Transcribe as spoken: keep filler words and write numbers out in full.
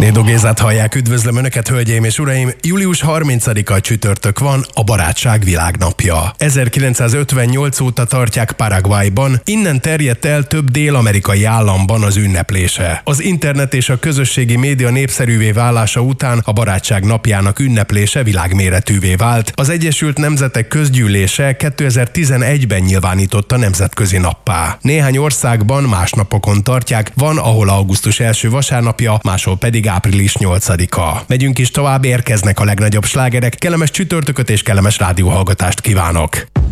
Nédó Gézát hallják, üdvözlöm Önöket, hölgyeim és uraim! július harmincadika csütörtök van, a barátság világnapja. ezerkilencszázötvennyolc óta tartják Paraguayban, innen terjedt el több dél-amerikai államban az ünneplése. Az internet és a közösségi média népszerűvé válása után a barátság napjának ünneplése világméretűvé vált. Az Egyesült Nemzetek Közgyűlése kétezer-tizenegyben nyilvánította nemzetközi nappá. Néhány országban más napokon tartják, van, ahol augusztus első vasárnapja, máshol pedig április nyolcadika. Megyünk is tovább, érkeznek a legnagyobb slágerek, kellemes csütörtököt és kellemes rádióhallgatást kívánok!